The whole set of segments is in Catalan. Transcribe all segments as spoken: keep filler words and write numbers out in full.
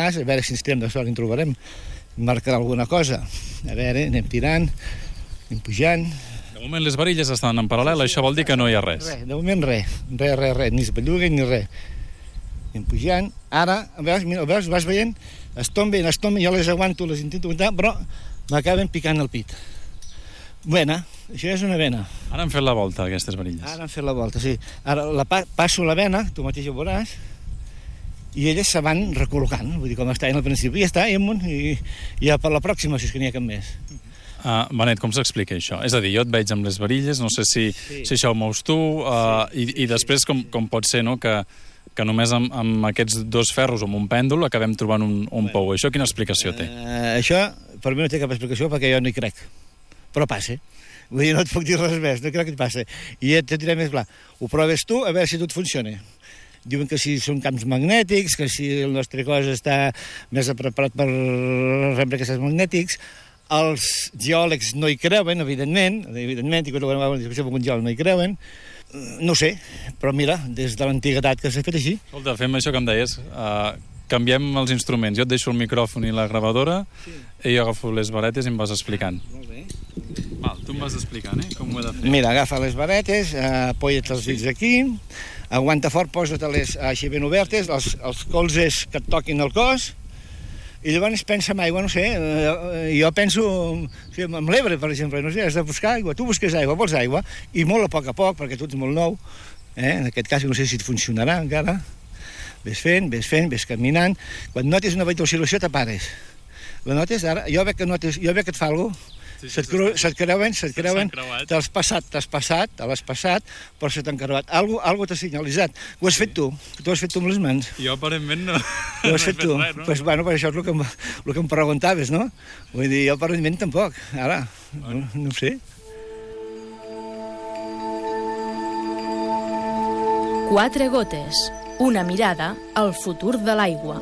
pas, a veure si ens tirem de sort i en trobarem. Marcar alguna cosa. A veure, anem tirant, anem pujant. De moment les varilles estan en paral·lel, això vol dir que no hi ha res. Res, de moment res, res, res, res, ni es belluguen ni res. Anem pujant. Ara, veus, mira, veus, vas veient? Es tomben, es tomben, jo les aguanto, les intento aguantar, però m'acaben picant el pit. Vena, això és una vena. Ara han fet la volta, aquestes varilles. Ara han fet la volta, sí. Ara la pa passo la vena, tu mateix ho veuràs, i elles se van recol·locant, vull dir, com està al principi, ja està, i amunt, i ja per la pròxima, si és que n'hi ha cap més. Uh, Benet, com s'explica això? És a dir, jo et veig amb les varilles, no sé si, sí. si això ho mous tu, uh, sí. i, i després com, com pot ser, no?, que, que només amb, amb aquests dos ferros o amb un pèndol acabem trobant un, un pou. Això quina explicació té? Uh, això, per mi no té cap explicació perquè jo no hi crec. Però passa. Vull dir, no et puc dir res més, no crec que et passa. I et diré més clar. Ho proves tu, a veure si tot funciona. Diuen que si són camps magnètics, que si el nostre cos està més preparat per rebre aquests magnètics. Els geòlegs no hi creuen, evidentment, evidentment, i quan ho veuen discussió amb un geòleg no hi creuen. No sé, però mira, des de l'antiguitat que s'ha fet així. Escolta, fem això que em deies, uh, canviem els instruments. Jo et deixo el micròfon i la gravadora, sí. i jo agafo les varetes i em vas explicant. Molt bé. Val, tu em vas explicant, eh, com ho he de fer. Mira, agafa les varetes, uh, apoya't els dits aquí, aguanta fort, posa-te-les així ben obertes, els, els colzes que et toquin el cos, i llavors pensa en aigua, no sé, eh, jo penso sí, amb l'Ebre, per exemple, no sé, has de buscar aigua, tu busques aigua, vols aigua, i molt a poc a poc, perquè tot és molt nou, eh? En aquest cas no sé si et funcionarà encara, ves fent, ves fent, ves caminant, quan notes una oscil·lació te pares, la notes, ara, jo veig que, notes, jo veig que et fa alguna cosa, sí, se't, creu, se't creuen, se't creuen, t'has passat, t'has passat, te l'has passat, però se t'han creuat. Algo, algo t'ha senyalitzat. Ho has fet tu, tu has fet tu amb les mans. Jo aparentment no. Ho has fet tu. Res, no? Pues, bueno, pues això és el que, em, el que em preguntaves, no? Vull dir, jo aparentment tampoc, ara, no, no ho sé. Quatre gotes, una mirada al futur de l'aigua.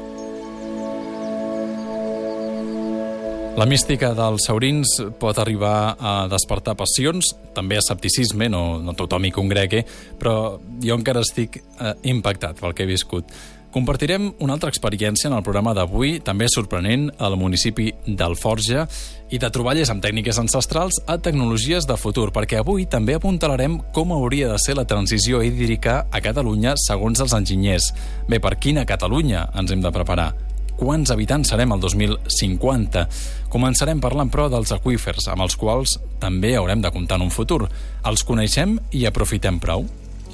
La mística dels saurins pot arribar a despertar passions, també escepticisme, no, no tothom hi congregui, però jo encara estic eh, impactat pel que he viscut. Compartirem una altra experiència en el programa d'avui, també sorprenent, al municipi d'Alforja, i de troballes amb tècniques ancestrals a tecnologies de futur, perquè avui també apuntalarem com hauria de ser la transició hídrica a Catalunya segons els enginyers. Bé, per quina Catalunya ens hem de preparar? Quants habitants serem el dos mil cinquanta? Començarem parlant, però, dels aqüífers, amb els quals també haurem de comptar en un futur. Els coneixem i aprofitem prou?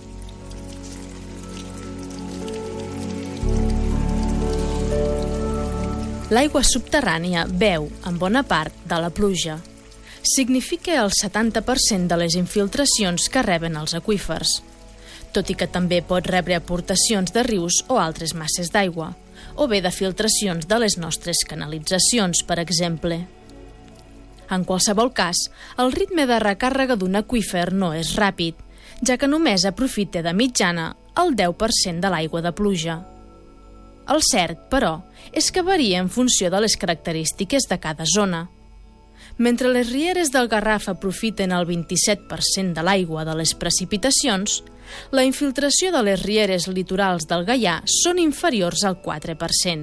L'aigua subterrània beu, en bona part, de la pluja. Significa el setanta per cent de les infiltracions que reben els aqüífers, tot i que també pot rebre aportacions de rius o altres masses d'aigua, o bé de filtracions de les nostres canalitzacions, per exemple. En qualsevol cas, el ritme de recàrrega d'un aqüífer no és ràpid, ja que només aprofita de mitjana el deu per cent de l'aigua de pluja. El cert, però, és que varia en funció de les característiques de cada zona. Mentre les rieres del Garraf aprofiten el vint-i-set per cent de l'aigua de les precipitacions, la infiltració de les rieres litorals del Gaià són inferiors al quatre per cent.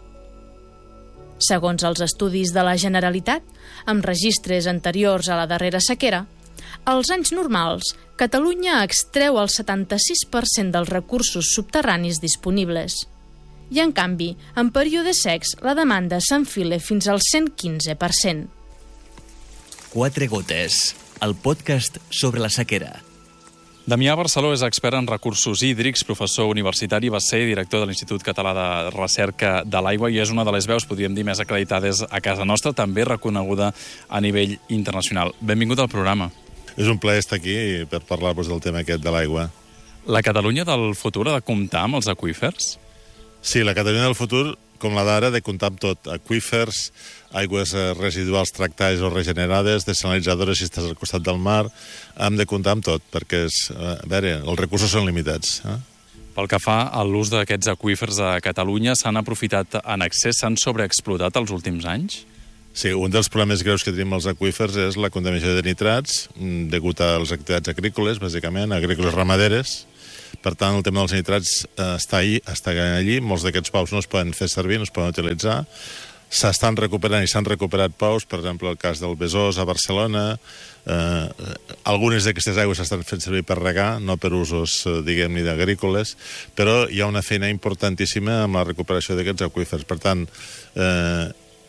Segons els estudis de la Generalitat, amb registres anteriors a la darrera sequera, als anys normals, Catalunya extreu el setanta-sis per cent dels recursos subterranis disponibles. I, en canvi, en períodes secs, la demanda s'enfila fins al cent quinze per cent. Quatre gotes, el podcast sobre la sequera. Damià Barceló és expert en recursos hídrics, professor universitari, va ser director de l'Institut Català de Recerca de l'Aigua i és una de les veus, podríem dir, més acreditades a casa nostra, també reconeguda a nivell internacional. Benvingut al programa. És un plaer estar aquí per parlar-vos del tema aquest de l'aigua. La Catalunya del futur ha de comptar amb els aqüífers? Sí, la Catalunya del futur, com la d'ara, ha de comptar amb tot. Aqüífers, aigües residuals tractades o regenerades, desalinitzadores si estàs al costat del mar, hem de comptar amb tot, perquè és, a veure, els recursos són limitats. Eh? Pel que fa a l'ús d'aquests aqüífers a Catalunya, s'han aprofitat en excés, s'han sobreexplotat els últims anys? Sí, un dels problemes greus que tenim als aqüífers és la contaminació de nitrats, degut a les activitats agrícoles, bàsicament, agrícoles ramaderes, Per tant, el tema dels nitrats eh, està, ahí, està allí, molts d'aquests pous no es poden fer servir, no es poden utilitzar. S'estan recuperant i s'han recuperat pous, per exemple, el cas del Besòs a Barcelona. Eh, algunes d'aquestes aigües s'estan fent servir per regar, no per usos, eh, diguem-ne, d'agrícoles, però hi ha una feina importantíssima amb la recuperació d'aquests aqüífers. Per tant, eh,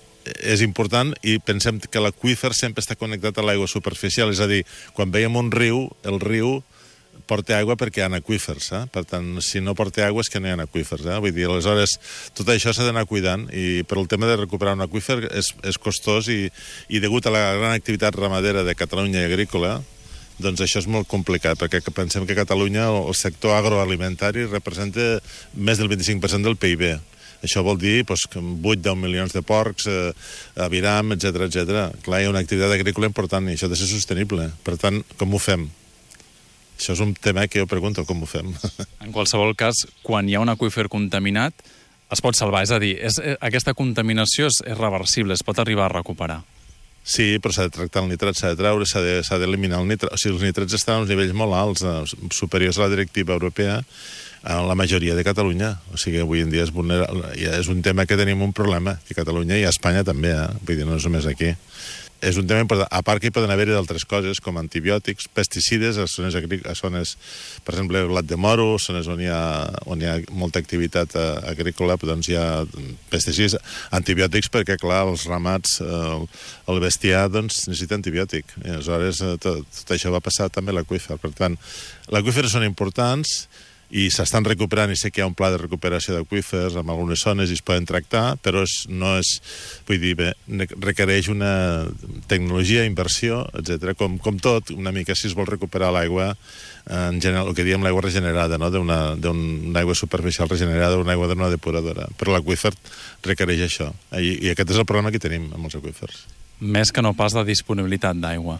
és important i pensem que l'aqüífer sempre està connectat a l'aigua superficial, és a dir, quan veiem un riu, el riu porta aigua perquè hi ha aqüífers, eh? Per tant, si no porta aigua és que no hi ha aqüífers, eh? Vull dir, aleshores, tot això s'ha d'anar cuidant i per el tema de recuperar un aqüífer és, és costós i, i degut a la gran activitat ramadera de Catalunya i agrícola, doncs això és molt complicat, perquè pensem que a Catalunya el sector agroalimentari representa més del vint-i-cinc per cent del P I B. Això vol dir doncs, vuit a deu milions de porcs, eh, aviram, etcètera, etcètera. Clar, hi ha una activitat agrícola important i això ha de ser sostenible. Per tant, com ho fem? Això és un tema que jo pregunto, com ho fem? En qualsevol cas, quan hi ha un aqüífer contaminat, es pot salvar. És a dir, és, aquesta contaminació és, és reversible, es pot arribar a recuperar. Sí, però s'ha de tractar el nitrat, s'ha de treure, s'ha d'eliminar el nitrat. O sigui, els nitrats estan a uns nivells molt alts, eh, superiors a la directiva europea, a la majoria de Catalunya. O sigui, avui en dia és, vulnerable, és un tema que tenim un problema, que a Catalunya i a Espanya també, eh? Vull dir, no és només aquí. És un tema important. A part que hi poden haver-hi d'altres coses, com antibiòtics, pesticides, a zones, a zones, per exemple, blat de moro, zones on hi ha, on hi ha molta activitat agrícola, doncs hi ha pesticides, antibiòtics, perquè, clar, els ramats, el, el bestiar, doncs, necessita antibiòtic. I aleshores, tot, tot això va passar també a l'aqüífer. Per tant, l'aqüífers són importants, i s'estan recuperant, i sé que hi ha un pla de recuperació d'aqüífers en algunes zones i es poden tractar, però és, no és, vull dir, bé, requereix una tecnologia, inversió, etcètera. Com, com tot, una mica si es vol recuperar l'aigua, en general, el que diem l'aigua regenerada, no? d'una un aigua superficial regenerada, una aigua d'una depuradora. Però l'aqüífer requereix això, I, i aquest és el problema que tenim amb els aqüífers. Més que no pas de disponibilitat d'aigua.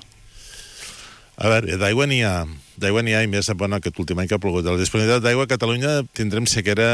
A veure, d'aigua n'hi ha, d'aigua n'hi ha i més, bueno, aquest últim any que ha plogut. La disponibilitat d'aigua a Catalunya tindrem sequera,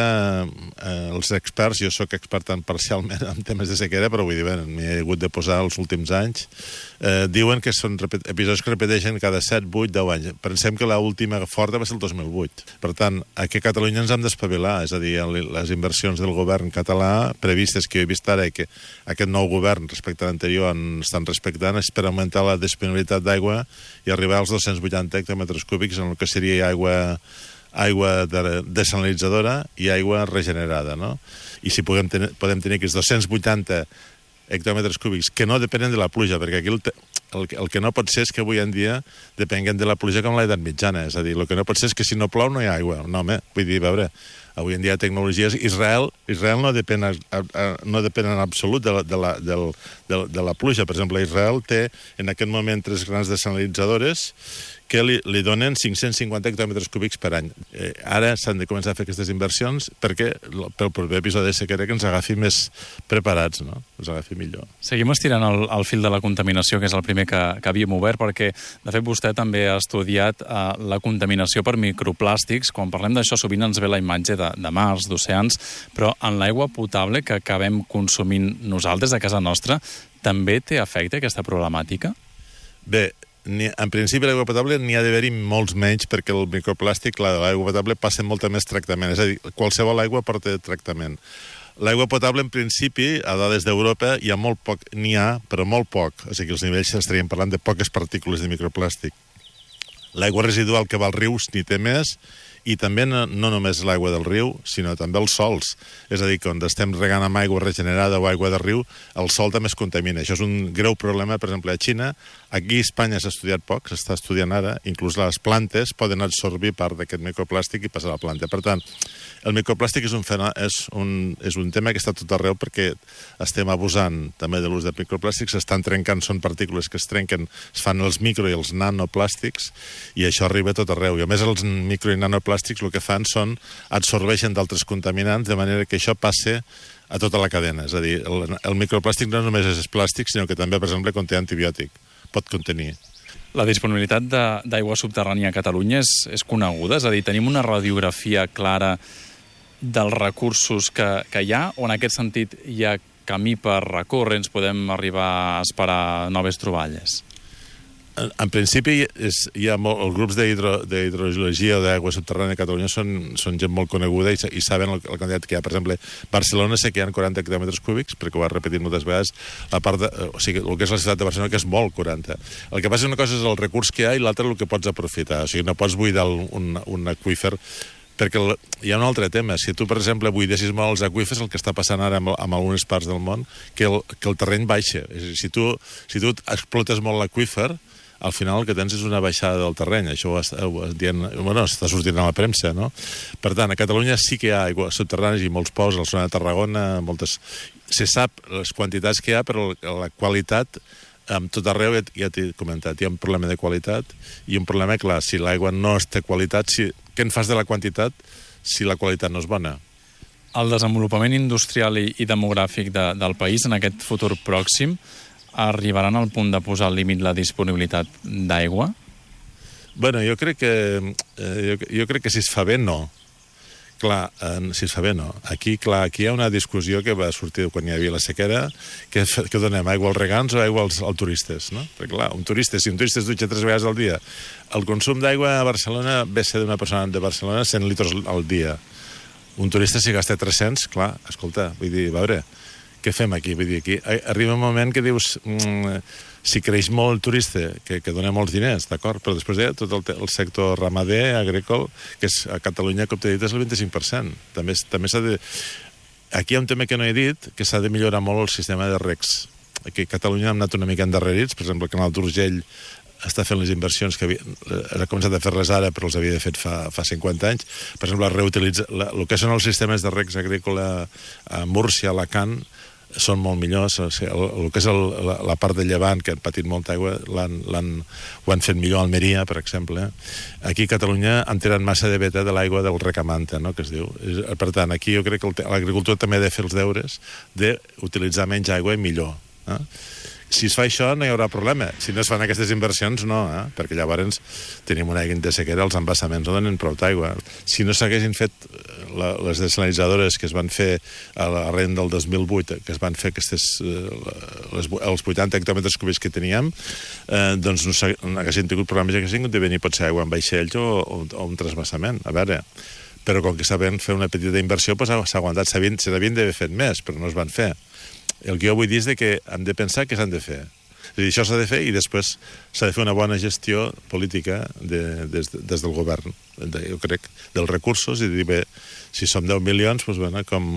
eh, els experts, jo sóc expert tan parcialment en temes de sequera, però vull dir, bé, m'hi he hagut de posar els últims anys, eh, diuen que són episodis que repeteixen cada set, vuit, deu anys. Pensem que l'última forta va ser el dos mil vuit. Per tant, aquí a Catalunya ens hem d'espavilar, és a dir, les inversions del govern català previstes que he vist ara i que aquest nou govern respecte a l'anterior estan respectant és per augmentar la disponibilitat d'aigua i arribar als dos-cents vuitanta hectòmetres cúbics en el que seria aigua, aigua de, desalinitzadora i aigua regenerada, no? I si podem tenir, podem tenir aquests dos-cents vuitanta hectòmetres cúbics que no depenen de la pluja, perquè aquí el, el, el que no pot ser és que avui en dia depenguen de la pluja com l'edat mitjana, és a dir, el que no pot ser és que si no plou no hi ha aigua. No, home, vull dir, a veure, avui en dia hi ha tecnologies. Israel, Israel no depèn, a, a, no depèn en absolut de la, de, la, de, de, de la pluja. Per exemple, Israel té en aquest moment tres grans desalinitzadores que li, li donen cinc-cents cinquanta hectòmetres cúbics per any. Eh, ara s'han de començar a fer aquestes inversions perquè pel proper episodi de sequera que ens agafi més preparats, no? Ens agafi millor. Seguim estirant el, el fil de la contaminació, que és el primer que, que havíem obert, perquè, de fet, vostè també ha estudiat eh, la contaminació per microplàstics. Quan parlem d'això, sovint ens ve la imatge de, de mars, d'oceans, però en l'aigua potable que acabem consumint nosaltres a casa nostra, també té efecte aquesta problemàtica? Bé, en principi l'aigua potable n'hi ha d'haver-hi molts menys perquè el microplàstic, l'aigua potable, passa molta més tractament. És a dir, qualsevol aigua porta tractament. L'aigua potable, en principi, a dades d'Europa, hi ha molt poc, n'hi ha, però molt poc. O sigui, els nivells estaríem parlant de poques partícules de microplàstic. L'aigua residual que va als rius n'hi té més, i també no, no només l'aigua del riu, sinó també els sols. És a dir, quan estem regant amb aigua regenerada o aigua de riu, el sol també es contamina. Això és un greu problema, per exemple, a Xina. Aquí a Espanya s'ha estudiat poc, s'està estudiant ara. Inclús les plantes poden absorbir part d'aquest microplàstic i passar a la planta. Per tant, el microplàstic és un, és un, és un tema que està tot arreu perquè estem abusant també de l'ús de microplàstics, s'estan trencant, són partícules que es trenquen, es fan els micro i els nanoplàstics, i això arriba tot arreu. I a més els micro i nanoplàstics el que fan són absorbeixen d'altres contaminants, de manera que això passe a tota la cadena. És a dir, el, el microplàstic no només és plàstic, sinó que també, per exemple, conté antibiòtic. Pot contenir. La disponibilitat d'aigua subterrània a Catalunya és, és coneguda? És a dir, tenim una radiografia clara dels recursos que, que hi ha, o en aquest sentit hi ha camí per recórrer, ens podem arribar a esperar noves troballes? En, en principi, és, hi ha molt, els grups d'hidrogeologia o d'aigua subterrània a Catalunya són, són gent molt coneguda i, i saben la, la quantitat que hi ha. Per exemple, Barcelona sé que hi ha quaranta quilòmetres cúbics, perquè ho has repetit moltes vegades, la part de, o sigui, el que és la ciutat de Barcelona, que és molt, quaranta. El que passa és una cosa és el recurs que hi ha i l'altra el que pots aprofitar. O sigui, no pots buidar un, un aqüífer, perquè el, hi ha un altre tema. Si tu, per exemple, buidessis molt els aqüífers, el que està passant ara amb, amb algunes parts del món, que el, que el terreny baixa. És a dir, si tu, si tu explotes molt l'aqüífer, al final el que tens és una baixada del terreny. Això ho està, ho dient, bueno, està sortint a la premsa, no? Per tant, a Catalunya sí que hi ha aigües subterrànies i molts pous, a la zona de Tarragona, moltes... Se sap les quantitats que hi ha, però la qualitat, amb tot arreu, ja t'he comentat, hi ha un problema de qualitat i un problema, clar, si l'aigua no té qualitat, si... què en fas de la quantitat si la qualitat no és bona? El desenvolupament industrial i, i demogràfic de, del país en aquest futur pròxim arribaran al punt de posar al límit la disponibilitat d'aigua? Bueno, jo crec que eh, jo, jo crec que si es fa bé, no. Clar, eh, si es fa bé, no. Aquí, clar, aquí hi ha una discussió que va sortir quan hi havia la sequera, que, que donem aigua als regants o aigua als, als turistes, no? Perquè, clar, un turista, si un turista es dutxa tres vegades al dia, el consum d'aigua a Barcelona ve ser d'una persona de Barcelona cent litres al dia. Un turista, si gasta tres-cents, clar, escolta, vull dir, a veure, què fem aquí? Vull dir, aquí arriba un moment que dius, mm, si creix molt el turista, que, que dona molts diners, d'acord, però després hi ha tot el, el sector ramader, agrícola, que és, a Catalunya, com t'he dit, és el vint-i-cinc per cent. També, també s'ha de... Aquí hi ha un tema que no he dit, que s'ha de millorar molt el sistema de recs. Aquí a Catalunya hem anat una mica endarrerits, per exemple, el canal d'Urgell està fent les inversions que havia, ha començat a fer-les ara, però els havia fet fa, fa cinquanta anys. Per exemple, reutilitzar, la, el que són els sistemes de recs agrícola a Múrcia, a Alacant, són molt millors. O sigui, el, el que és el, la, la part de Llevant, que han patit molta aigua, l'han, l'han, ho han fet millor a Almeria, per exemple. Aquí a Catalunya han tirat massa de veta de l'aigua del recamanta, no?, que es diu. Per tant, aquí jo crec que l'agricultura també ha de fer els deures d'utilitzar menys aigua i millor. Eh? Si es fa això, no hi haurà problema. Si no es fan aquestes inversions, no, eh? Perquè llavors tenim una aigua de sequera, els embassaments no donen prou d'aigua. Si no s'haguessin fet la, les desalinitzadores que es van fer a l'arrent del dos mil vuit, que es van fer aquestes, les, els vuitanta hectòmetres cúbics que teníem, eh, doncs no, no haguessin tingut problemes, haguessin de venir potser aigua en vaixells o, o, o un transbassament. A veure, però com que sabem fer una petita inversió, doncs s'ha aguantat. S'havien d'haver fet més, però no es van fer. El que jo vull dir és que hem de pensar què s'han de fer. És a dir, això s'ha de fer i després s'ha de fer una bona gestió política de, des, des del govern, de, jo crec, dels recursos, i dir, bé, si som deu milions, doncs, bueno, com,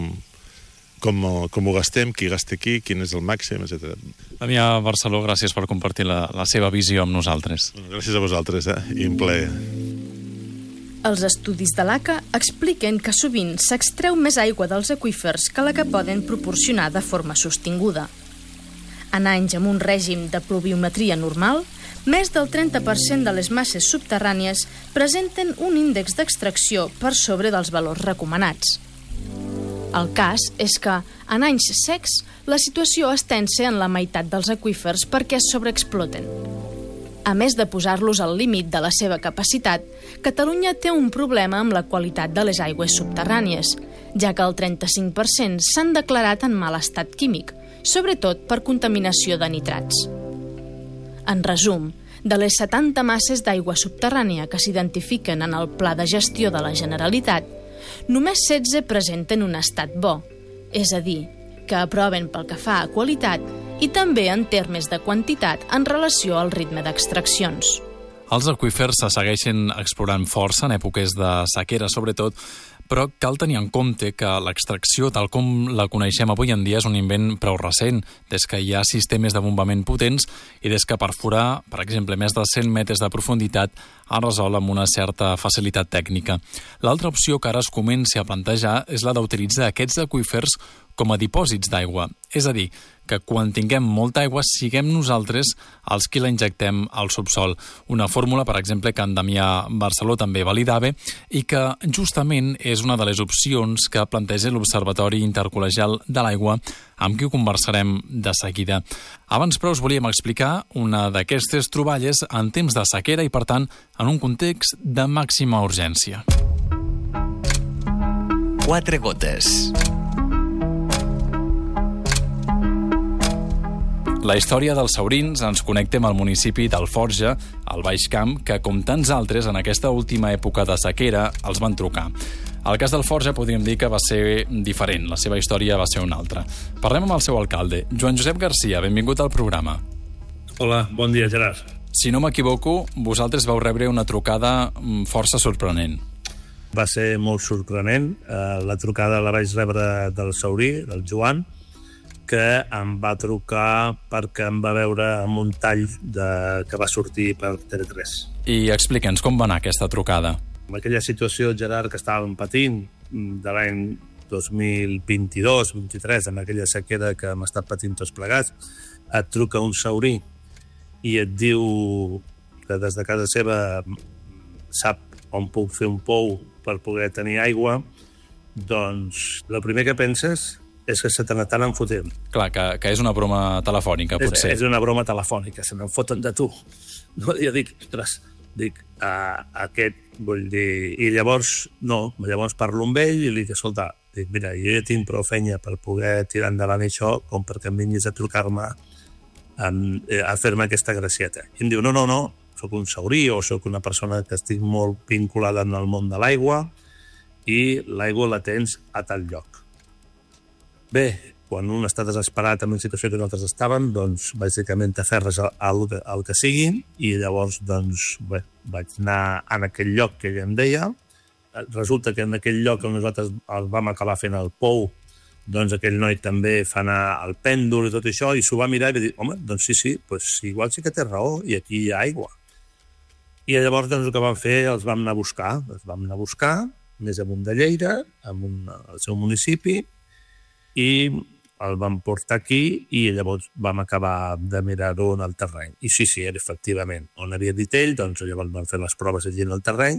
com, com ho gastem, qui gasta aquí, quin és el màxim, etcètera. Damià Barceló, gràcies per compartir la, la seva visió amb nosaltres. Gràcies a vosaltres, eh? I un plaer. Els estudis de l'A C A expliquen que sovint s'extreu més aigua dels aqüífers que la que poden proporcionar de forma sostinguda. En anys amb un règim de pluviometria normal, més del trenta per cent de les masses subterrànies presenten un índex d'extracció per sobre dels valors recomanats. El cas és que, en anys secs, la situació es tensa en la meitat dels aqüífers perquè es sobreexploten. A més de posar-los al límit de la seva capacitat, Catalunya té un problema amb la qualitat de les aigües subterrànies, ja que el trenta-cinc per cent s'han declarat en mal estat químic, sobretot per contaminació de nitrats. En resum, de les setanta masses d'aigua subterrània que s'identifiquen en el Pla de Gestió de la Generalitat, només setze presenten un estat bo, és a dir, que aproven pel que fa a qualitat i també en termes de quantitat en relació al ritme d'extraccions. Els aqüífers se segueixen explorant força en èpoques de sequera, sobretot, però cal tenir en compte que l'extracció, tal com la coneixem avui en dia, és un invent prou recent, des que hi ha sistemes de bombament potents i des que perforar, per exemple, més de cent metres de profunditat es resol amb una certa facilitat tècnica. L'altra opció que ara es comença a plantejar és la d'utilitzar aquests aqüífers com a dipòsits d'aigua, és a dir, que quan tinguem molta aigua siguem nosaltres els qui la injectem al subsol. Una fórmula, per exemple, que en Damià Barceló també validava i que justament és una de les opcions que planteja l'Observatori Intercol·legial de l'Aigua, amb qui ho conversarem de seguida. Abans, però, us volíem explicar una d'aquestes troballes en temps de sequera i, per tant, en un context de màxima urgència. Quatre gotes. La història dels saurins ens connecta amb el municipi d'Alforja, al Baix Camp, que, com tants altres, en aquesta última època de sequera, els van trucar. El cas d'Alforja podríem dir que va ser diferent, la seva història va ser una altra. Parlem amb el seu alcalde, Joan Josep Garcia, benvingut al programa. Hola, bon dia, Gerard. Si no m'equivoco, vosaltres vau rebre una trucada força sorprenent. Va ser molt sorprenent. La trucada la vaig rebre del saurí, del Joan, que em va trucar perquè em va veure amb un tall de... que va sortir per T V tres. I explica'ns com va anar aquesta trucada. En aquella situació, Gerard, que estàvem patint de l'any dos mil vint-i-dos vint-i-tres, en aquella sequera que hem estat patint tots plegats, et truca un saurí i et diu que des de casa seva sap on puc fer un pou per poder tenir aigua, doncs el primer que penses és que se te n'estan enfotent. Clar, que, que és una broma telefònica, potser. És, és una broma telefònica, se n'enfoten de tu. No, jo dic, ostres, dic, uh, aquest, vull dir... I llavors, no, llavors parlo amb ell i li dic, escolta, dic, mira, jo ja tinc prou feina per poder tirar endavant això com perquè em vinguis a trucar-me um, a fer-me aquesta gracieta. I em diu, no, no, no, sóc un saurí o sóc una persona que estic molt vinculada en el món de l'aigua i l'aigua la tens a tal lloc. Bé, quan un està desesperat en una situació que nosaltres estàvem, doncs, bàsicament t'aferres al, al que sigui i llavors, doncs, bé, vaig anar en aquell lloc que ell em deia. Resulta que en aquell lloc on nosaltres el vam acabar fent el pou, doncs aquell noi també fa anar el pèndol i tot això, i s'ho va mirar i va dir, home, doncs sí, sí, doncs igual sí que té raó i aquí hi ha aigua. I llavors, doncs, el que vam fer, els vam anar a buscar. Els vam anar a buscar, més amunt de Lleida, en un, al seu municipi, i el vam portar aquí i llavors vam acabar de mirar-ho en el terreny. I sí, sí, efectivament, on havia dit ell, doncs llavors vam fer les proves allí en el terreny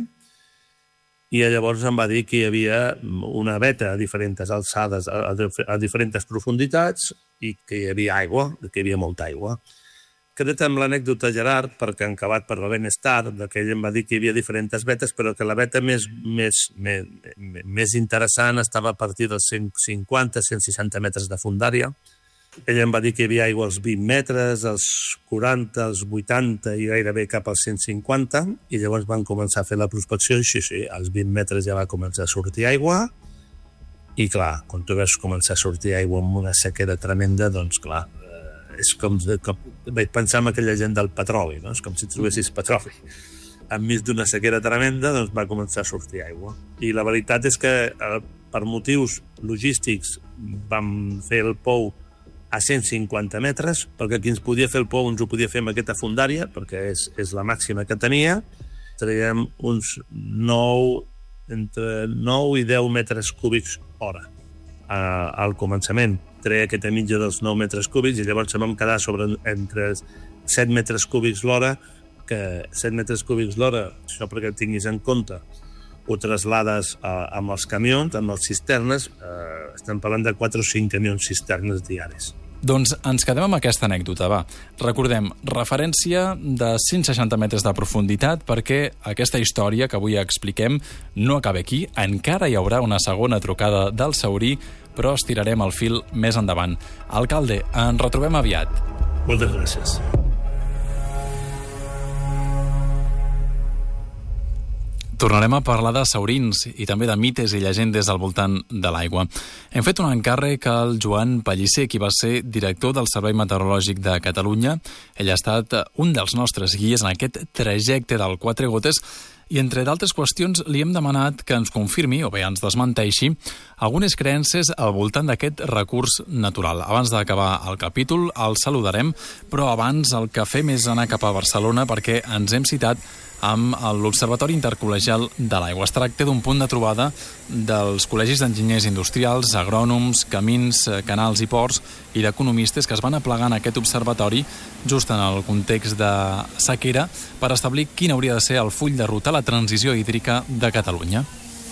i llavors em va dir que hi havia una veta a diferents alçades, a, a diferents profunditats i que hi havia aigua, que hi havia molta aigua. Queda't amb l'anècdota, Gerard, perquè han acabat per la benestar, que ell em va dir que hi havia diferents vetes, però que la veta més, més, més, més interessant estava a partir dels cent cinquanta a cent seixanta metres de fondària. Ell em va dir que hi havia aigua als vint metres, als quaranta, als vuitanta i gairebé cap als cent cinquanta, i llavors van començar a fer la prospecció i sí, sí, als vint metres ja va començar a sortir aigua, i clar, quan tu veus començar a sortir aigua amb una sequera tremenda, doncs clar, és com, com vaig pensar en aquella gent del petroli, no? És com si trobessis petroli. Enmig d'una sequera tremenda, doncs va començar a sortir aigua. I la veritat és que eh, per motius logístics vam fer el pou a cent cinquanta metres, perquè qui ens podia fer el pou ens ho podia fer amb aquesta fondària, perquè és, és la màxima que tenia. Traiem uns nou, entre nou i deu metres cúbics hora eh, al començament. Treia aquesta mitja dels nou metres cúbics i llavors vam quedar sobre entre set metres cúbics l'hora, que set metres cúbics l'hora, això perquè tinguis en compte, ho traslades eh, amb els camions, amb les cisternes, eh, estem parlant de quatre o cinc camions cisternes diaris. Doncs ens quedem amb aquesta anècdota, va. Recordem, referència de cent seixanta metres de profunditat perquè aquesta història que avui expliquem no acaba aquí. Encara hi haurà una segona trucada del saurí, però estirarem el fil més endavant. Alcalde, ens retrobem aviat. Moltes gràcies. Tornarem a parlar de saurins i també de mites i llegendes al voltant de l'aigua. Hem fet un encàrrec al Joan Pellicer, qui va ser director del Servei Meteorològic de Catalunya. Ell ha estat un dels nostres guies en aquest trajecte del Quatre Gotes i, entre d'altres qüestions, li hem demanat que ens confirmi, o bé ens desmenteixi, algunes creences al voltant d'aquest recurs natural. Abans d'acabar el capítol, el saludarem, però abans el que fem és anar cap a Barcelona perquè ens hem citat amb l'Observatori Intercol·legial de l'Aigua. Es tracta d'un punt de trobada dels col·legis d'enginyers industrials, agrònoms, camins, canals i ports i d'economistes que es van aplegar en aquest observatori just en el context de sequera per establir quin hauria de ser el full de ruta a la transició hídrica de Catalunya.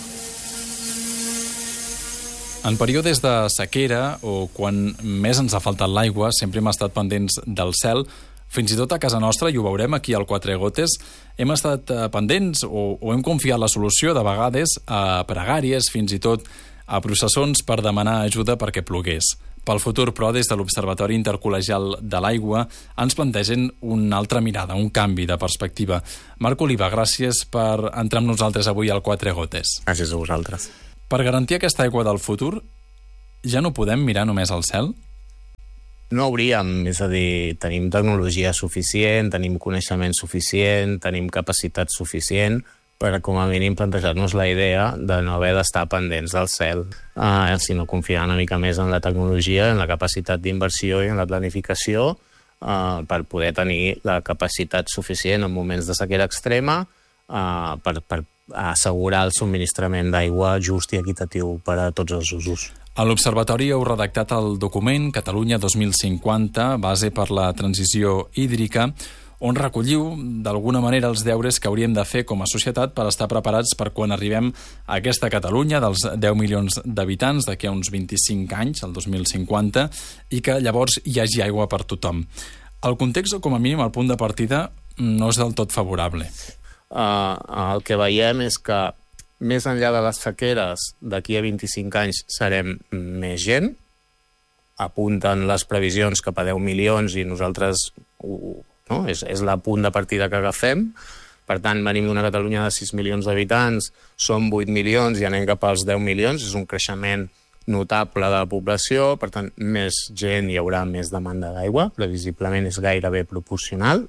En períodes de sequera o quan més ens ha faltat l'aigua, sempre hem estat pendents del cel. Fins i tot a casa nostra, i ho veurem aquí al Quatre Gotes, hem estat pendents o, o hem confiat la solució de vegades a pregàries, fins i tot a processons per demanar ajuda perquè plogués. Pel futur, però, des de l'Observatori Intercol·legial de l'Aigua ens plantegen una altra mirada, un canvi de perspectiva. Marc Oliva, gràcies per entrar amb nosaltres avui al Quatre Gotes. Gràcies a vosaltres. Per garantir aquesta aigua del futur, ja no podem mirar només al cel? No hauríem, és a dir, tenim tecnologia suficient, tenim coneixement suficient, tenim capacitat suficient per, com a mínim, plantejar-nos la idea de no haver d'estar pendents del cel, eh, sinó confiar una mica més en la tecnologia, en la capacitat d'inversió i en la planificació eh, per poder tenir la capacitat suficient en moments de sequera extrema eh, per, per assegurar el subministrament d'aigua just i equitatiu per a tots els usos. A l'Observatori heu redactat el document Catalunya dos mil cinquanta, base per la transició hídrica, on recolliu, d'alguna manera, els deures que hauríem de fer com a societat per estar preparats per quan arribem a aquesta Catalunya dels deu milions d'habitants d'aquí a uns vint-i-cinc anys, el dos mil cinquanta, i que llavors hi hagi aigua per tothom. El context, o com a mínim el punt de partida, no és del tot favorable. Uh, el que veiem és que més enllà de les sequeres, d'aquí a vint-i-cinc anys serem més gent, apunten les previsions cap a deu milions i nosaltres... No? És, és la punt de partida que agafem. Per tant, venim d'una Catalunya de sis milions d'habitants, som vuit milions i anem cap als deu milions. És un creixement notable de la població, per tant, més gent hi haurà, més demanda d'aigua, previsiblement és gairebé proporcional.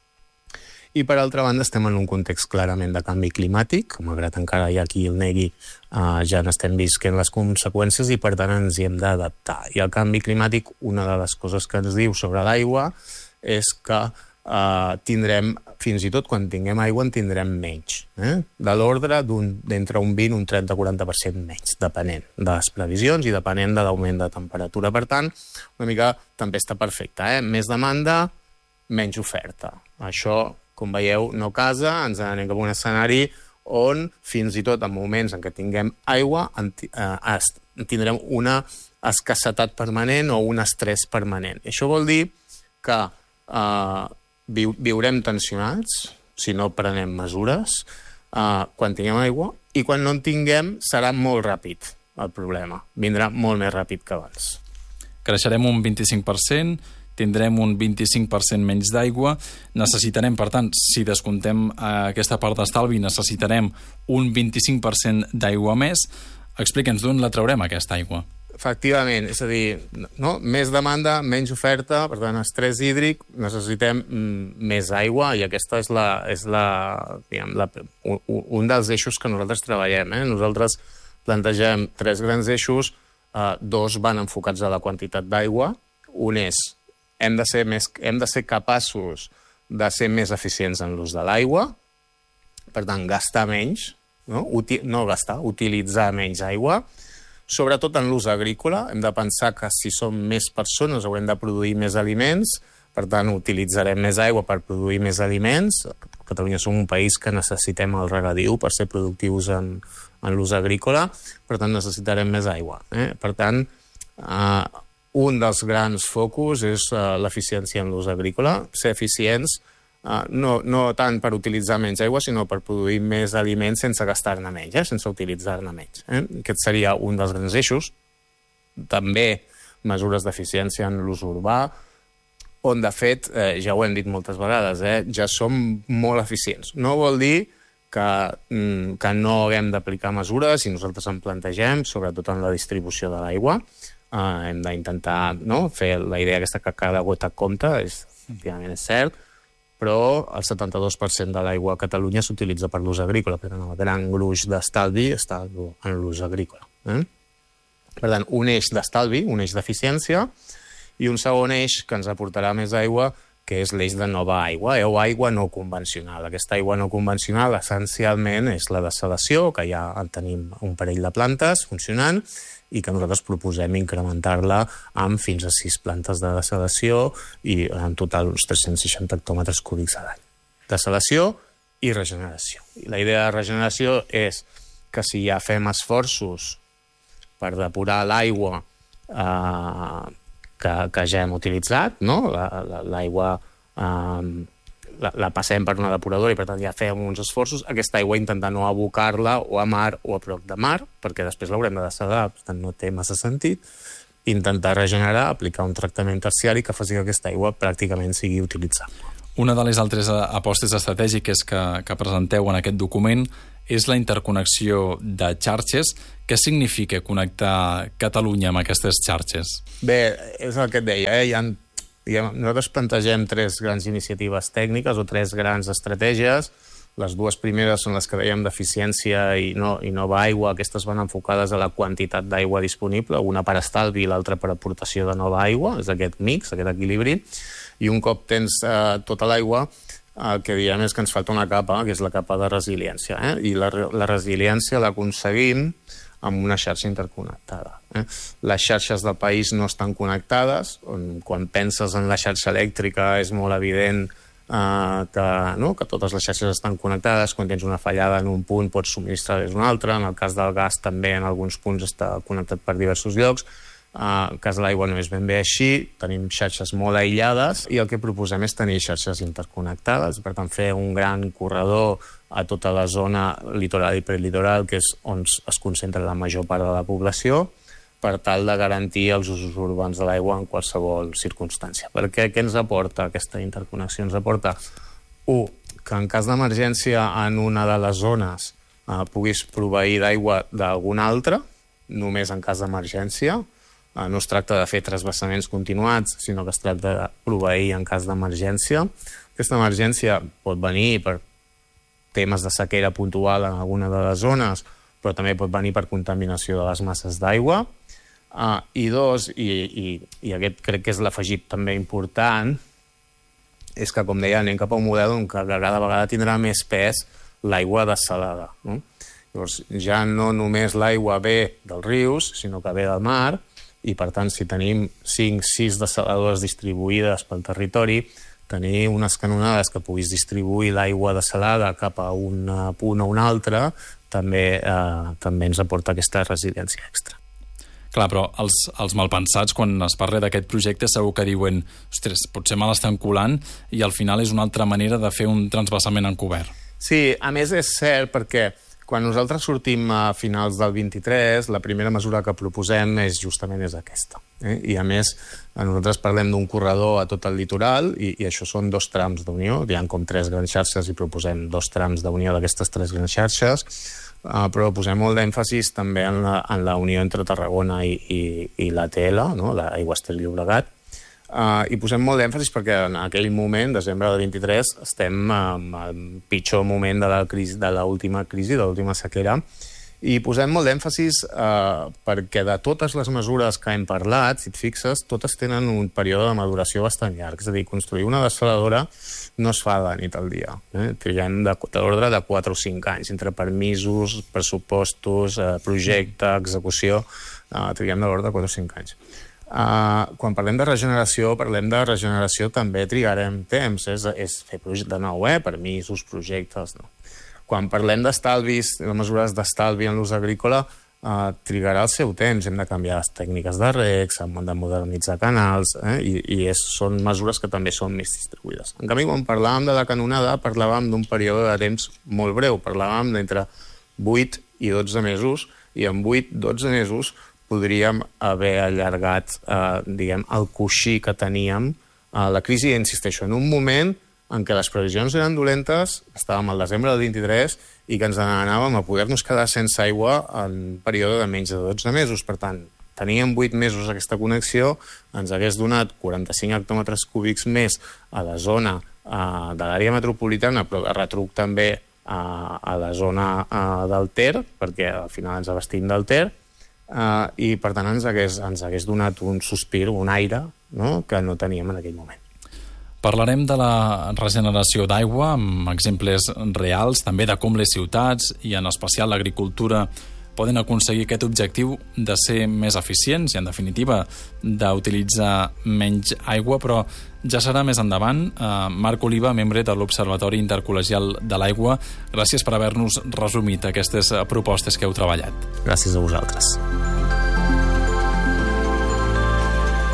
I, per altra banda, estem en un context clarament de canvi climàtic, malgrat encara hi ha qui el negui, eh, ja n'estem visquent les conseqüències i, per tant, ens hi hem d'adaptar. I el canvi climàtic, una de les coses que ens diu sobre l'aigua és que eh, tindrem, fins i tot quan tinguem aigua en tindrem menys, eh? de l'ordre d'entre un vint i un trenta a quaranta per cent menys, depenent de les previsions i depenent de l'augment de temperatura. Per tant, una mica tempesta perfecta, eh? Més demanda, menys oferta. Això, com veieu, no casa, ens anem cap a un escenari on fins i tot en moments en què tinguem aigua en, eh, tindrem una escassetat permanent o un estrès permanent. Això vol dir que Uh, viu, viurem tensionats si no prenem mesures uh, quan tinguem aigua, i quan no en tinguem serà molt ràpid el problema, vindrà molt més ràpid que abans. Creixerem un vint-i-cinc per cent, tindrem un vint-i-cinc per cent menys d'aigua, necessitarem, per tant, si descomptem aquesta part d'estalvi, necessitarem un vint-i-cinc per cent d'aigua més. Explica'ns d'on la traurem, aquesta aigua. Efectivament, és a dir, no? Més demanda, menys oferta, per tant, estrès hídric, necessitem mm, més aigua, i aquesta és, la, és la, diguem, la, un, un dels eixos que nosaltres treballem. Eh? Nosaltres plantegem tres grans eixos, eh, dos van enfocats a la quantitat d'aigua, un és hem de ser més, hem de ser capaços de ser més eficients en l'ús de l'aigua, per tant, gastar menys, no, Uti, no gastar, utilitzar menys aigua. Sobretot en l'ús agrícola, hem de pensar que si som més persones haurem de produir més aliments, per tant utilitzarem més aigua per produir més aliments. A Catalunya som un país que necessitem el regadiu per ser productius en, en l'ús agrícola, per tant necessitarem més aigua. Eh? Per tant, eh, un dels grans focus és eh, l'eficiència en l'ús agrícola, ser eficients Uh, no, no tant per utilitzar menys aigua, sinó per produir més aliments sense gastar-ne menys, eh? sense utilitzar-ne menys. Eh? Aquest seria un dels grans eixos. També mesures d'eficiència en l'ús urbà, on, de fet, eh, ja ho hem dit moltes vegades, eh? ja som molt eficients. No vol dir que, mm, que no haguem d'aplicar mesures, i nosaltres en plantegem, sobretot en la distribució de l'aigua. Uh, hem d'intentar, no?, fer la idea aquesta que cada gota compta, és, efectivament és cert, però el setanta-dos per cent de l'aigua a Catalunya s'utilitza per l'ús agrícola, per tant, el gran gruix d'estalvi està en l'ús agrícola. Eh? Per tant, un eix d'estalvi, un eix d'eficiència, i un segon eix que ens aportarà més aigua, que és l'eix de nova aigua, eh? o aigua no convencional. Aquesta aigua no convencional, essencialment, és la dessalació, que ja en tenim un parell de plantes funcionant, i que nosaltres proposem incrementar-la amb fins a sis plantes de dessalació i en total uns tres-cents seixanta hectòmetres cúbics a l'any. Dessalació i regeneració. I la idea de regeneració és que si ja fem esforços per depurar l'aigua eh, que, que ja hem utilitzat, no? l'aigua eh, la, la passem per una depuradora i per tant ja fem uns esforços, aquesta aigua intentar no abocar-la o a mar o a prop de mar, perquè després l'haurem de dessalar, per tant no té massa sentit, intentar regenerar, aplicar un tractament terciari que faci que aquesta aigua pràcticament sigui utilitzable. Una de les altres apostes estratègiques que, que presenteu en aquest document és la interconnexió de xarxes. Què significa connectar Catalunya amb aquestes xarxes? Bé, és el que et deia, eh? Hi ha, diguem, nosaltres plantegem tres grans iniciatives tècniques o tres grans estratègies. Les dues primeres són les que dèiem d'eficiència i, no, i nova aigua. Aquestes van enfocades a la quantitat d'aigua disponible, una per estalvi i l'altra per aportació de nova aigua. És aquest mix, aquest equilibri. I un cop tens eh, tota l'aigua, el que diem és que ens falta una capa, que és la capa de resiliència. Eh? I la, la resiliència l'aconseguim amb una xarxa interconnectada. Eh? Les xarxes del país no estan connectades. Quan penses en la xarxa elèctrica és molt evident Uh, que, no? que totes les xarxes estan connectades. Quan tens una fallada en un punt pots subministrar des d'un altre. En el cas del gas també en alguns punts està connectat per diversos llocs. Uh, el cas de l'aigua no és ben bé així. Tenim xarxes molt aïllades i el que proposem és tenir xarxes interconnectades, per tant fer un gran corredor a tota la zona litoral i prelitoral, que és on es concentra la major part de la població, per tal de garantir els usos urbans de l'aigua en qualsevol circumstància. Perquè què ens aporta aquesta interconnexió? Ens aporta, un, que en cas d'emergència en una de les zones eh, puguis proveir d'aigua d'alguna altra, només en cas d'emergència. Eh, no es tracta de fer transvasaments continuats, sinó que es tracta de proveir en cas d'emergència. Aquesta emergència pot venir per temes de sequera puntual en alguna de les zones, però també pot venir per contaminació de les masses d'aigua. Uh, I dos, i, i, i aquest crec que és l'afegit també important, és que, com deia, anem cap a un model on cada vegada tindrà més pes l'aigua dessalada. No? Llavors, ja no només l'aigua ve dels rius, sinó que ve del mar, i per tant, si tenim cinc sis dessaladores distribuïdes pel territori, tenir unes canonades que puguis distribuir l'aigua dessalada cap a un punt o un altre, també, eh, també ens aporta aquesta resiliència extra. Clar, però els, els malpensats, quan es parla d'aquest projecte, segur que diuen ostres, potser me l'estan colant i al final és una altra manera de fer un transvasament encobert. Sí, a més és cert perquè quan nosaltres sortim a finals del vint-i-tres, la primera mesura que proposem és justament és aquesta. Eh? I a més, nosaltres parlem d'un corredor a tot el litoral i, i això són dos trams d'unió. Hi ha com tres grans xarxes i proposem dos trams d'unió d'aquestes tres grans xarxes. Uh, però posem molt d'èmfasis també en la, en la unió entre Tarragona i, i, i l'A T L, no? l'Aigües Ter Llobregat, uh, i posem molt d'èmfasis perquè en aquell moment, desembre del vint-i-tres, estem um, al pitjor moment de la crisi, de l'última crisi, de l'última sequera, i posem molt d'èmfasis uh, perquè de totes les mesures que hem parlat, si et fixes, totes tenen un període de maduració bastant llarg. És a dir, construir una dessaladora no es fa de nit al dia. Eh? Triguem de, de l'ordre de quatre o cinc anys, entre permisos, pressupostos, eh, projecte, execució, eh, triguem de l'ordre de quatre o cinc anys. Uh, quan parlem de regeneració, parlem de regeneració també trigarem temps, és, és fer projecte de nou, eh? permisos, projectes, no. Quan parlem d'estalvis, de mesures d'estalvi en l'ús agrícola, eh, trigarà el seu temps. Hem de canviar les tècniques de reg, hem de modernitzar canals, eh, i, i és, són mesures que també són més distribuïdes. En canvi, quan parlàvem de la canonada, parlàvem d'un període de temps molt breu. Parlàvem d'entre vuit i dotze mesos, i en vuit dotze mesos podríem haver allargat eh, diguem, el coixí que teníem a la crisi. I insisteixo, en un moment en què les previsions eren dolentes, estàvem al desembre del vint-i-tres i que ens n'anàvem a poder-nos quedar sense aigua en un període de menys de dotze mesos. Per tant, teníem vuit mesos aquesta connexió, ens hagués donat quaranta-cinc hectòmetres cúbics més a la zona uh, de l'àrea metropolitana, però de retruc també uh, a la zona uh, del Ter, perquè al final ens abastim del Ter, uh, i per tant ens hagués, ens hagués donat un sospir, un aire, no?, que no teníem en aquell moment. Parlarem de la regeneració d'aigua amb exemples reals, també de com les ciutats i en especial l'agricultura poden aconseguir aquest objectiu de ser més eficients i, en definitiva, d'utilitzar menys aigua, però ja serà més endavant. Uh, Marc Oliva, membre de l'Observatori Intercol·legial de l'Aigua, gràcies per haver-nos resumit aquestes propostes que heu treballat. Gràcies a vosaltres.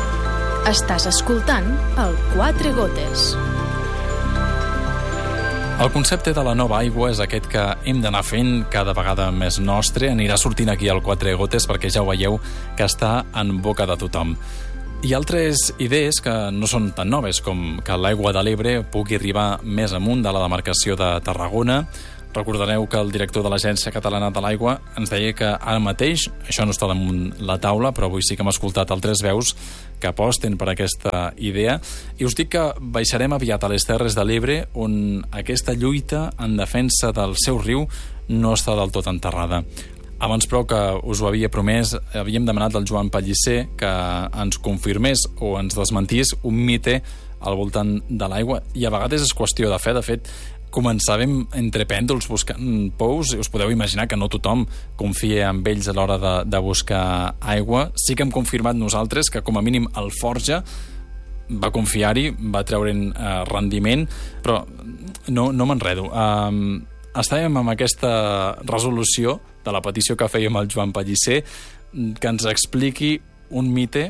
Estàs escoltant el Quatre Gotes. El concepte de la nova aigua és aquest que hem d'anar fent cada vegada més nostre. Anirà sortint aquí al Quatre Gotes perquè ja ho veieu que està en boca de tothom. Hi ha altres idees que no són tan noves, com que l'aigua de l'Ebre pugui arribar més amunt de la demarcació de Tarragona. Recordareu que el director de l'Agència Catalana de l'Aigua ens deia que ara mateix, això no està damunt la taula, però avui sí que hem escoltat altres veus que aposten per aquesta idea. I us dic que baixarem aviat a les Terres de l'Ebre, on aquesta lluita en defensa del seu riu no està del tot enterrada. Abans, però, que us ho havia promès, havíem demanat al Joan Pellicer que ens confirmés o ens desmentís un mite al voltant de l'aigua, i a vegades és qüestió de fe. De fet, començàvem entre pèndols buscant pous, i us podeu imaginar que no tothom confia en ells a l'hora de, de buscar aigua. Sí que hem confirmat nosaltres que com a mínim el Forja va confiar-hi, va treure'n eh, rendiment, però no, no m'enredo. Um, estàvem amb aquesta resolució de la petició que fèiem al Joan Pellicer, que ens expliqui un mite,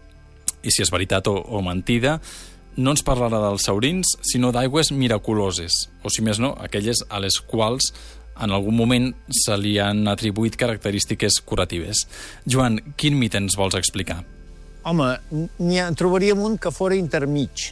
i si és veritat o, o mentida. No ens parlarà dels saurins, sinó d'aigües miraculoses, o si més no, aquelles a les quals en algun moment se li han atribuït característiques curatives. Joan, quin mite ens vols explicar? Home, n'hi ha, trobaríem un que fora intermig.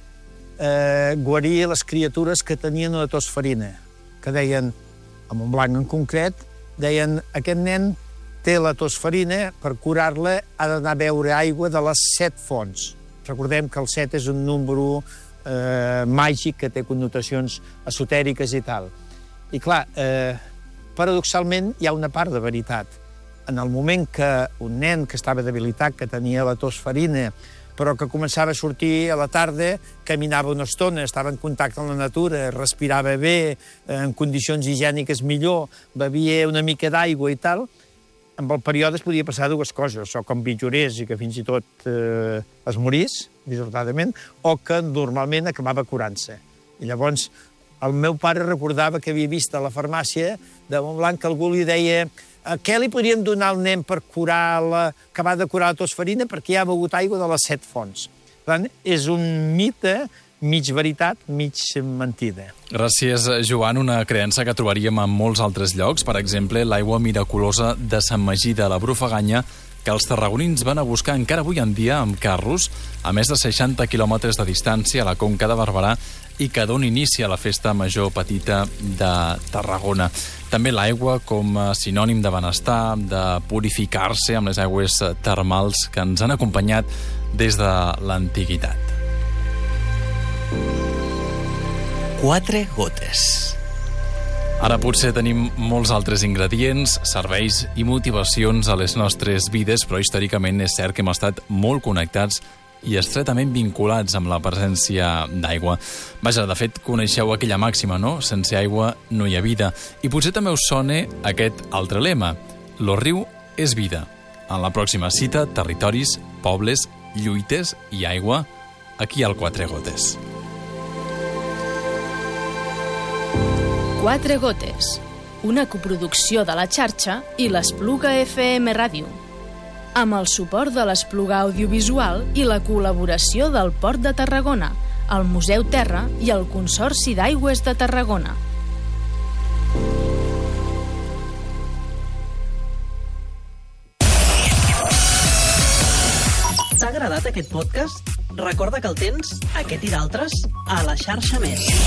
Eh, guaria les criatures que tenien una tosferina, que deien, a Montblanc en concret, deien, aquest nen té la tosferina, per curar-la ha d'anar a beure aigua de les set fonts. Recordem que el set és un número eh, màgic que té connotacions esotèriques i tal. I clar, eh, paradoxalment hi ha una part de veritat. En el moment que un nen que estava debilitat, que tenia la tosferina, però que començava a sortir a la tarda, caminava una estona, estava en contacte amb la natura, respirava bé, en condicions higièniques millor, bevia una mica d'aigua i tal, amb el període es podia passar dues coses, o que em pitjorés i que fins i tot eh, es morís, dissortadament, o que normalment acabava curant-se. I llavors el meu pare recordava que havia vist a la farmàcia de Montblanc que algú li deia què li podríem donar al nen per curar la... acabar de curar la tosferina perquè ja ha begut aigua de les set fonts. Per tant, és un mite mig veritat, mig mentida. Gràcies, Joan. Una creença que trobaríem en molts altres llocs. Per exemple, l'aigua miraculosa de Sant Magí de la Brufaganya, que els tarragonins van a buscar encara avui en dia amb carros a més de seixanta quilòmetres de distància a la Conca de Barberà, i que dona inici a la Festa Major Petita de Tarragona. També l'aigua com a sinònim de benestar, de purificar-se amb les aigües termals que ens han acompanyat des de l'antiguitat. Quatre gotes. Ara potser tenim molts altres ingredients, serveis i motivacions a les nostres vides, però històricament és cert que hem estat molt connectats i estretament vinculats amb la presència d'aigua. Vaja, de fet, coneixeu aquella màxima, no? Sense aigua no hi ha vida. I potser també us sona aquest altre lema: lo riu és vida. En la pròxima cita, territoris, pobles, lluites i aigua, aquí al Quatre Gotes. Quatre Gotes, una coproducció de la xarxa i l'Espluga F M Ràdio, amb el suport de l'Espluga Audiovisual i la col·laboració del Port de Tarragona, el Museu Terra i el Consorci d'Aigües de Tarragona. T'ha agradat aquest podcast? Recorda que el tens, aquest i d'altres, a la xarxa Més.